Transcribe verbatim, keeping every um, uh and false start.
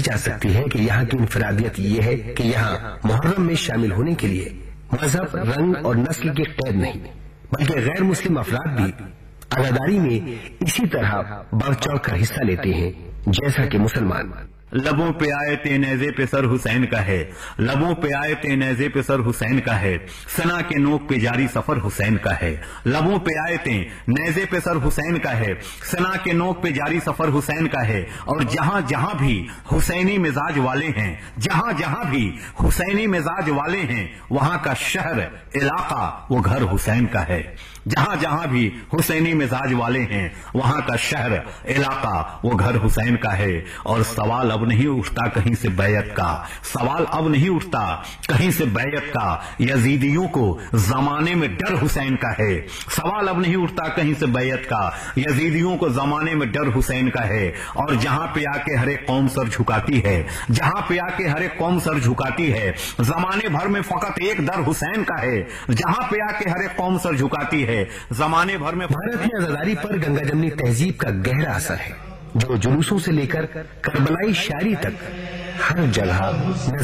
جا سکتی ہے کہ یہاں کی انفرادیت یہ ہے کہ یہاں محرم میں شامل ہونے کے لیے مذہب، رنگ اور نسل کی قید نہیں، بلکہ غیر مسلم افراد بھی عزاداری میں اسی طرح بڑھ چڑھ کر حصہ لیتے ہیں جیسا کہ مسلمان۔ لبوں پہ آئے تے نیزے پہ سر حسین کا ہے، لبوں پہ آئے تے نیزے پہ سر حسین کا ہے، سنا کے نوک پہ جاری سفر حسین کا ہے۔ لبوں پہ آئے تے نیزے پہ سر حسین کا ہے، سنا کے نوک پہ جاری سفر حسین کا ہے، اور جہاں جہاں بھی حسینی مزاج والے ہیں، جہاں جہاں بھی حسینی مزاج والے ہیں، وہاں کا شہر، علاقہ، وہ گھر حسین کا ہے۔ جہاں جہاں بھی حسینی مزاج والے ہیں، وہاں کا شہر، علاقہ، وہ گھر حسین کا ہے۔ اور سوال اب نہیں اٹھتا کہیں سے بیعت کا، سوال اب نہیں اٹھتا کہیں سے بیعت کا، یزیدیوں کو زمانے میں ڈر حسین کا ہے۔ سوال اب نہیں اٹھتا کہیں سے بیعت کا، یزیدیوں کو زمانے میں ڈر حسین کا ہے۔ اور جہاں پہ آ کے ہر ایک قوم سر جھکاتی ہے، جہاں پہ آ کے ہر ایک قوم سر جھکاتی ہے، زمانے بھر میں فقط ایک در حسین کا ہے۔ جہاں پہ آ کے ہر ایک قوم سر جھکاتی ہے، زمانے بھر میں بھارت میں عزاداری پر گنگا جمنی تہذیب کا گہرا اثر ہے، جو جلوسوں سے لے کر کربلائی شاعری تک ہر جگہ